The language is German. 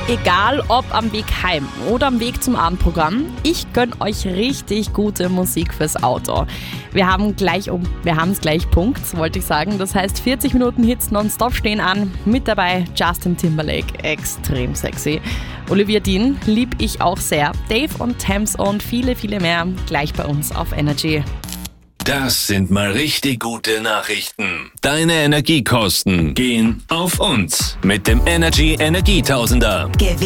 Egal ob am Weg heim oder am Weg zum Abendprogramm, ich gönne euch richtig gute Musik fürs Auto. Wir haben es gleich Punkt, wollte ich sagen. Das heißt 40 Minuten Hits nonstop stehen an. Mit dabei Justin Timberlake, extrem sexy. Olivia Dean lieb ich auch sehr. Dave und Thames und viele, viele mehr gleich bei uns auf Energy. Das sind mal richtig gute Nachrichten. Deine Energiekosten gehen auf uns mit dem Energy Energietausender.